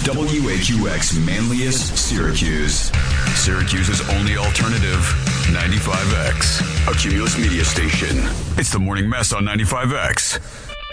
WAQX Manlius, Syracuse. Syracuse's only alternative, 95X. A Cumulus media station. It's the Morning Mess on 95X.